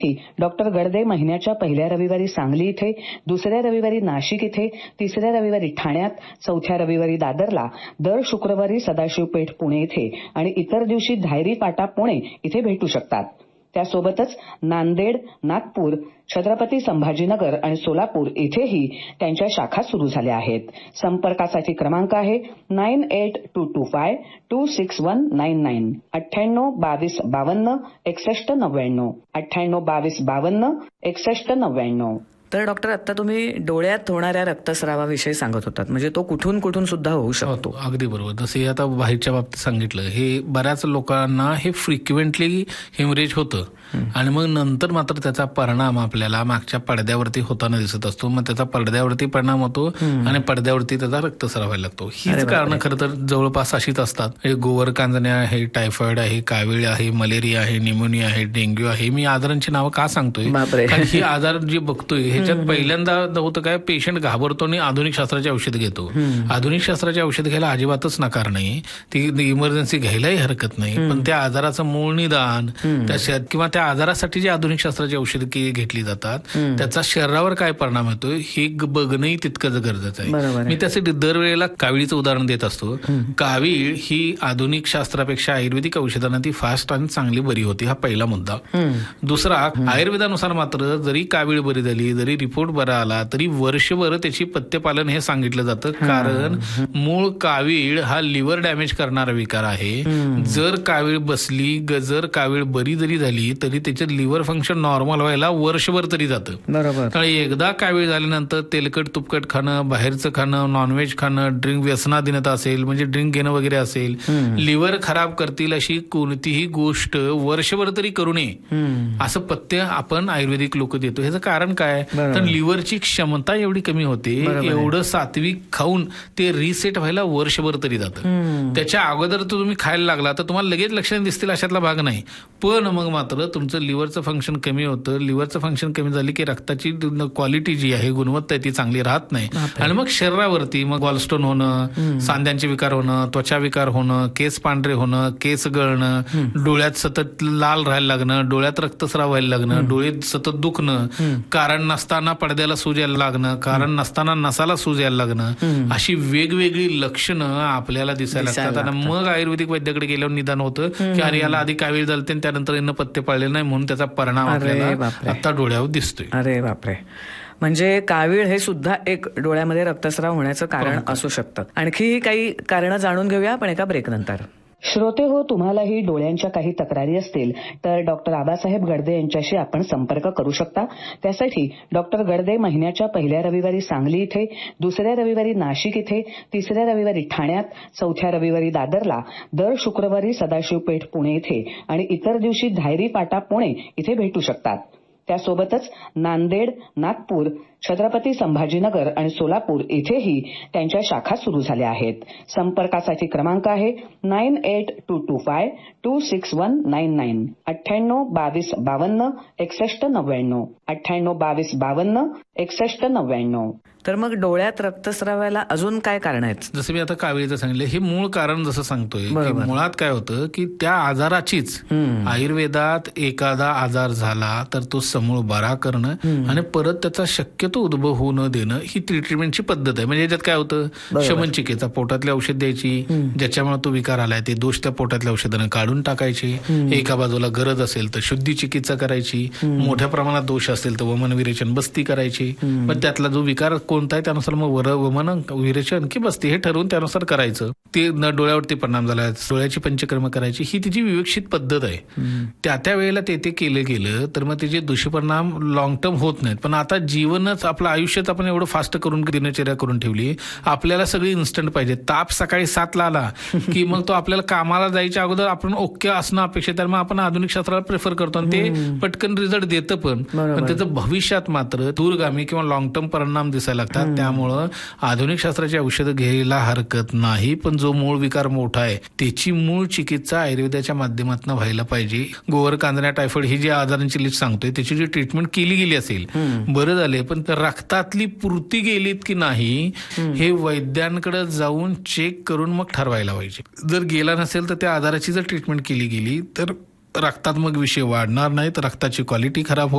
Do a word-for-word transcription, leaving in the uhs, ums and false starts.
Doctor Gadade महिन्याच्या पहिल्या रविवारी सांगली इथे, दुसऱ्या रविवारी नाशिक इथे, तिसऱ्या रविवारी ठाण्यात, चौथ्या रविवारी दादरला, दर शुक्रवारी सदाशिव पेठ पुणे इथे आणि इतर दिवशी धायरी पाटा पुणे इथे भेटू शकतात. त्यासोबतच नांदेड, नागपूर, छत्रपती संभाजीनगर आणि सोलापूर इथेही त्यांच्या शाखा सुरू झाल्या आहेत. संपर्कासाठी क्रमांक आहे nine eight to to five to six one nine nine अठ्ठ्याण्णव बावीस बावन्न एकसष्ट नव्याण्णव अठ्ठ्याण्णव बावीस बावन्न एकसष्ट नव्याण्णव. तर डॉक्टर, आता तुम्ही डोळ्यात होणाऱ्या रक्तस्रावाविषयी सांगत होतात, म्हणजे तो कुठून कुठून सुद्धा होऊ शकतो. हो, अगदी बरोबर. जसे आता बाहेरच्या बाबतीत सांगितलं, हे बऱ्याच लोकांना हे फ्रिक्वेंटली हेमरेज होतं आणि मग नंतर मात्र त्याचा परिणाम आपल्याला मागच्या पडद्यावरती होताना दिसत असतो. मग त्याचा पडद्यावरती परिणाम होतो आणि पडद्यावरती त्याचा रक्तस्राव व्हायला लागतो. हीच कारण खरं तर जवळपास अशीच असतात. गोवर कांजण्या आहे, टायफॉइड आहे, कावीळ आहे, मलेरिया आहे, निमोनिया आहे, डेंग्यू आहे. मी आजारांची नावं का सांगतोय, कारण ही आजार जे बघतोय ह्याच्यात पहिल्यांदा होतं काय, पेशंट घाबरतो आणि आधुनिक शास्त्राचे औषध घेतो. आधुनिक शास्त्राचे औषध घ्यायला अजिबातच नकार नाही, ती इमर्जन्सी घ्यायलाही हरकत नाही. पण त्या आजाराचं मूळ निदान त्या किंवा त्या आजारासाठी जे आधुनिक शास्त्राची औषध घेतली जातात त्याचा शरीरावर काय परिणाम होतोय हे बघणंही तितकंच गरजेचं आहे. मी त्यासाठी दरवेळेला कावीळीचं उदाहरण देत असतो. कावीळ ही आधुनिक शास्त्रापेक्षा आयुर्वेदिक औषधांना ती फास्ट आणि चांगली बरी होती, हा पहिला मुद्दा. दुसरा, आयुर्वेदानुसार मात्र जरी कावीळ बरी झाली, जरी रिपोर्ट बरा आला, तरी वर्षभर त्याची पथ्यपालन हे सांगितलं जातं. कारण मूळ कावीळ हा लिव्हर डॅमेज करणारा विकार आहे. जर कावीळ बसली, जर कावीळ बरी जरी झाली तरी त्याचं लिव्हर फंक्शन नॉर्मल व्हायला वर्षभर तरी जातं. बरोबर. कारण एकदा कावीळ झाल्यानंतर तेलकट तुपकट खाणं, बाहेरचं खाणं, नॉनव्हेज खाणं, ड्रिंक व्यसनाधीनता असेल म्हणजे ड्रिंक घेणं वगैरे असेल, लिव्हर खराब करतील अशी कोणतीही गोष्ट वर्षभर तरी करू नये असं पथ्य आपण आयुर्वेदिक लोक देतो. ह्याचं कारण काय, तर लिव्हरची क्षमता एवढी कमी होते, एवढं सात्विक खाऊन ते रिसेट व्हायला वर्षभर तरी जातं. त्याच्या अगोदर तुम्ही खायला लागला तर तुम्हाला लगेच लक्षणे दिसतील अशातला भाग नाही. पण मग मात्र तुमचं लिव्हरचं फंक्शन कमी होतं. लिव्हरचं फंक्शन कमी झाली की रक्ताची क्वालिटी जी आहे, गुणवत्ता ती चांगली राहत नाही आणि मग शरीरावरती मग गॉलस्टोन होणं, सांध्यांचे विकार होणं, त्वचा विकार होणं, केस पांढरे होणं, केस गळणं, डोळ्यात सतत लाल राहायला लागणं, डोळ्यात रक्तस्राव व्हायला लागणं, डोळे सतत दुखणं, कारण नसताना पडद्याला सूज यायला लागणं, कारण नसताना नसाला सूज यायला लागणं, अशी वेगवेगळी लक्षणं आपल्याला दिसायला लागतात. आणि मग आयुर्वेदिक वैद्याकडे गेल्यावर निदान होतं की अरे याला आधी कावीळ झालते आणि त्यानंतर यांना पथ्य पाळले नाही म्हणून त्याचा परिणाम आपल्याला आता डोळ्यावर दिसतोय. अरे बापरे. म्हणजे कावीळ हे सुद्धा एक डोळ्यामध्ये रक्तस्राव होण्याचं कारण असू शकतं. आणखी काही कारण जाणून घेऊया आपण एका ब्रेक नंतर. श्रोते हो, तुम्हालाही डोळ्यांच्या काही तक्रारी असतील तर डॉक्टर आबासाहेब गडदे यांच्याशी आपण संपर्क करू शकता. त्यासाठी डॉक्टर गडदे महिन्याच्या पहिल्या रविवारी सांगली इथे, दुसऱ्या रविवारी नाशिक इथे, तिसऱ्या रविवारी ठाण्यात, चौथ्या रविवारी दादरला, दर शुक्रवारी सदाशिव पेठ पुणे इथे आणि इतर दिवशी धायरी पाटा पुणे इथे भेटू शकतात. त्यासोबतच नांदेड, नागपूर, छत्रपती संभाजीनगर आणि सोलापूर इथेही त्यांच्या शाखा सुरू झाल्या आहेत. संपर्कासाठी क्रमांक आहे nine eight to to five to six one nine nine अठ्ठ्याण्णव बावीस बावन्न एकसष्ट नव्याण्णव अठ्ठ्याण्णव बावीस बावन्न एकसष्ट नव्याण्णव. तर मग डोळ्यात रक्तस्रावाला अजून काय कारण आहेत? जसं मी आता कावीळीचं सांगितलं, हे मूळ कारण जसं सांगतोय, मुळात काय होतं की त्या आजाराचीच आयुर्वेदात एखादा आजार झाला तर तो समूळ बरा करणं आणि परत त्याचा शक्यतो उद्भव होऊ न देणं ही ट्रीटमेंटची पद्धत आहे. म्हणजे याच्यात काय होतं, शमन चिकित्सा, पोटातली औषध द्यायची, ज्याच्यामुळे तो विकार आलाय ते दोष त्या पोटातल्या औषधानं काढून टाकायचे. एका बाजूला गरज असेल तर शुद्धी चिकित्सा करायची, मोठ्या प्रमाणात दोष असेल तर वमन विरेचन बस्ती करायची. पण त्यातला जो विकार कोणता आहे त्यानुसार मग वर वमन विरेचन की बस्ती हे ठरवून त्यानुसार करायचं. ते न डोळ्यावरती परिणाम झाला, डोळ्याची पंचकर्म करायची, ही तिची विवेकशीत पद्धत आहे. त्या त्या वेळेला ते ते केलं गेलं तर मग त्याचे दुष्परिणाम लॉंग टर्म होत नाहीत. पण आता जीवनच आपलं आयुष्यात आपण एवढं फास्ट करून दिनचर्या करून ठेवली, आपल्याला सगळी इन्स्टंट पाहिजे. ताप सकाळी सातला आला की मग तो आपल्याला कामाला जायच्या अगोदर आपण ओके असणं अपेक्षित आहे. मग आपण आधुनिक शास्त्राला प्रेफर करतो आणि ते पटकन रिझल्ट देतं. पण पण त्याचं भविष्यात मात्र दूरगामी किंवा लॉंग टर्म परिणाम दिसायला लागतात. त्यामुळं आधुनिक शास्त्राची औषधं घ्यायला हरकत नाही, पण जो मूळ विकार मोठा आहे त्याची मूळ चिकित्सा आयुर्वेदाच्या माध्यमातून व्हायला पाहिजे. गोवर कांजण्या टायफॉइड ही जी आजारांची लिस्ट सांगतोय त्याची जी ट्रीटमेंट केली गेली असेल बरं झाले, पण रक्तातली पूर्ती गेलीत की नाही हे वैद्यांकडे जाऊन चेक करून मग ठरवायला पाहिजे. जर गेला नसेल तर त्या आजाराची जर ट्रीटमेंट केली गेली तर रक्तात मग विषय वाढणार नाही, तर रक्ताची क्वालिटी खराब